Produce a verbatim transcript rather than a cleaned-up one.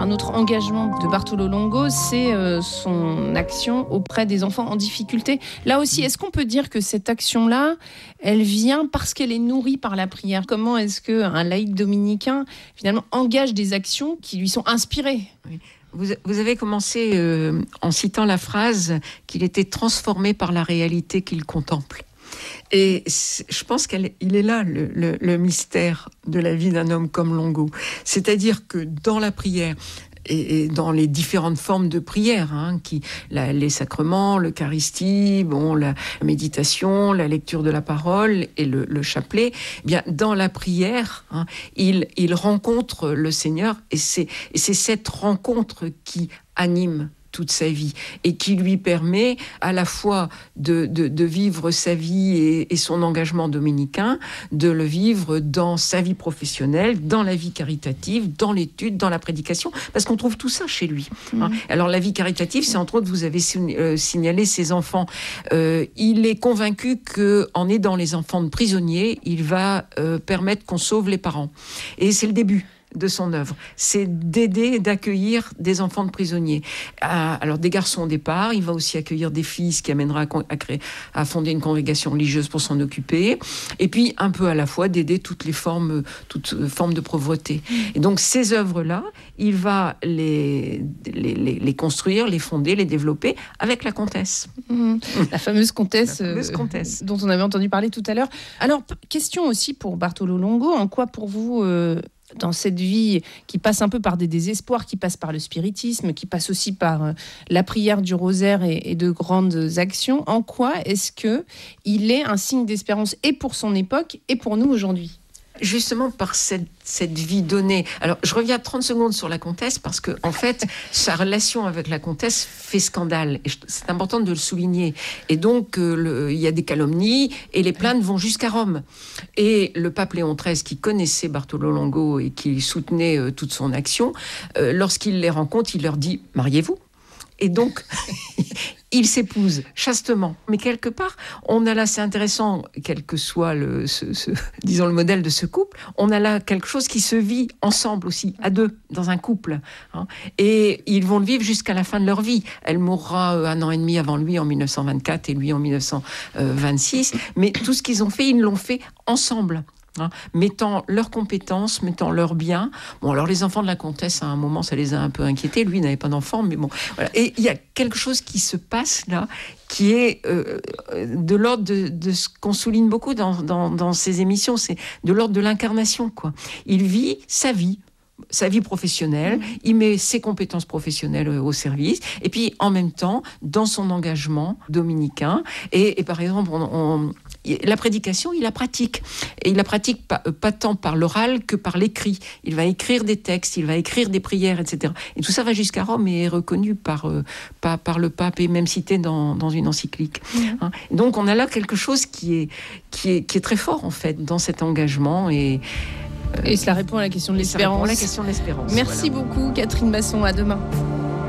Un autre engagement de Bartolo Longo, c'est euh, son action auprès des enfants en difficulté. Là aussi, est-ce qu'on peut dire que cette action-là, elle vient parce qu'elle est nourrie par la prière? Comment est-ce qu'un laïc dominicain, finalement, engage des actions qui lui sont inspirées? Oui. Vous, vous avez commencé euh, en citant la phrase qu'il était transformé par la réalité qu'il contemple. Et je pense qu'il est là le, le, le mystère de la vie d'un homme comme Longo. C'est-à-dire que dans la prière, et dans les différentes formes de prière, hein, qui, la, les sacrements, l'Eucharistie, bon, la méditation, la lecture de la parole et le, le chapelet, eh bien, dans la prière, hein, il, il rencontre le Seigneur et c'est, et c'est cette rencontre qui anime toute sa vie et qui lui permet à la fois de, de, de vivre sa vie et, et son engagement dominicain, de le vivre dans sa vie professionnelle, dans la vie caritative, dans l'étude, dans la prédication, parce qu'on trouve tout ça chez lui. Mmh. Hein. Alors la vie caritative, c'est entre autres, vous avez euh, signalé ses enfants. Euh, il est convaincu qu'en aidant les enfants de prisonniers, il va euh, permettre qu'on sauve les parents. Et c'est le début de son œuvre, c'est d'aider et d'accueillir des enfants de prisonniers. Euh, alors des garçons au départ, il va aussi accueillir des filles, ce qui amènera à, à, créer, à fonder une congrégation religieuse pour s'en occuper, et puis un peu à la fois d'aider toutes les formes, toutes formes de pauvreté. Et donc ces œuvres-là, il va les, les, les, les construire, les fonder, les développer avec la comtesse. Mmh. La fameuse comtesse, la fameuse comtesse. Euh, dont on avait entendu parler tout à l'heure. Alors, question aussi pour Bartolo Longo, en quoi pour vous... Euh, dans cette vie qui passe un peu par des désespoirs, qui passe par le spiritisme, qui passe aussi par euh, la prière du rosaire et, et de grandes actions, en quoi est-ce qu'il est un signe d'espérance et pour son époque et pour nous aujourd'hui ? Justement par cette, cette vie donnée. Alors, je reviens trente secondes sur la comtesse parce que, en fait, sa relation avec la comtesse fait scandale. Et c'est important de le souligner. Et donc, euh, le, il y a des calomnies et les plaintes vont jusqu'à Rome. Et le pape Léon treize, qui connaissait Bartolo Longo et qui soutenait euh, toute son action, euh, lorsqu'il les rencontre, il leur dit « Mariez-vous ». Et donc, ils s'épousent chastement. Mais quelque part, on a là, c'est intéressant, quel que soit le, ce, ce, disons le modèle de ce couple, on a là quelque chose qui se vit ensemble aussi, à deux, dans un couple. Hein. Et ils vont le vivre jusqu'à la fin de leur vie. Elle mourra un an et demi avant lui, en mille neuf cent vingt-quatre, et lui en mille neuf cent vingt-six. Mais tout ce qu'ils ont fait, ils l'ont fait ensemble. Hein, mettant leurs compétences, mettant leurs biens. Bon, alors les enfants de la comtesse, à un moment, ça les a un peu inquiétés. Lui, il n'avait pas d'enfants, mais bon. Voilà. Et il y a quelque chose qui se passe là, qui est euh, de l'ordre de, de ce qu'on souligne beaucoup dans, dans, dans ces émissions, c'est de l'ordre de l'incarnation, quoi. Il vit sa vie. sa vie professionnelle, il met ses compétences professionnelles au service, et puis en même temps, dans son engagement dominicain, et, et par exemple, on, on, la prédication, il la pratique, et il la pratique pas, pas tant par l'oral que par l'écrit. Il va écrire des textes, il va écrire des prières, et cetera. Et tout ça va jusqu'à Rome et est reconnu par, euh, par, par le pape, et même cité dans, dans une encyclique. Mmh. Hein. Donc on a là quelque chose qui est, qui est, qui est très fort, en fait, dans cet engagement, et Et cela répond à la question de l'espérance. Ça répond à la question de l'espérance. Merci voilà. beaucoup, Catherine Masson. À demain.